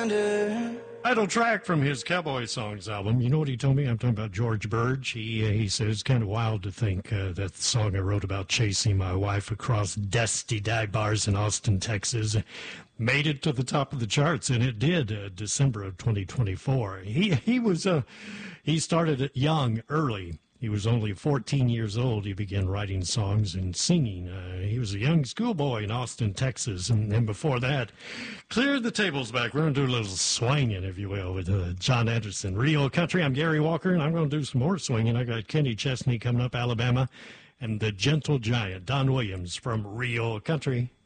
Title track from his Cowboy Songs album. You know what he told me? I'm talking about George Burge. He said it's kind of wild to think that the song I wrote about chasing my wife across dusty dive bars in Austin, Texas, made it to the top of the charts, and it did. December of 2024. He started it young, early. He was only 14 years old. He began writing songs and singing. He was a young schoolboy in Austin, Texas. And before that, cleared the tables back. We're going to do a little swinging, if you will, with John Anderson. Rio Country, I'm Gary Walker, and I'm going to do some more swinging. I got Kenny Chesney coming up, Alabama, and the Gentle Giant, Don Williams from Rio Country.